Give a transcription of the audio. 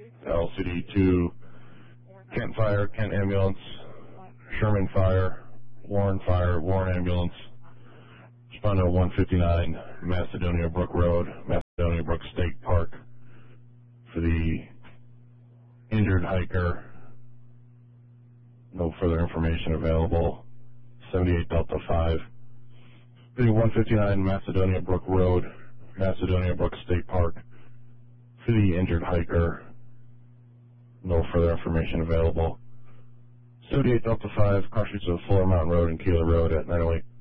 LCD to Kent Fire, Kent Ambulance, Sherman Fire, Warren Ambulance. Respond to 159 Macedonia Brook Road, Macedonia Brook State Park for the injured hiker. No further information available. 78 Delta 5. For the 159 Macedonia Brook Road, Macedonia Brook State Park for the injured hiker. No further information available. 78 Delta 5, cross streets of Fuller Mountain Road and Keeler Road at 908